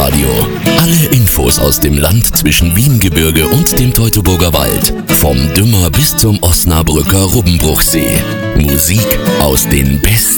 Live-Radio. Alle Infos aus dem Land zwischen Wiengebirge und dem Teutoburger Wald. Vom Dümmer bis zum Osnabrücker Rubbenbruchsee. Musik aus den besten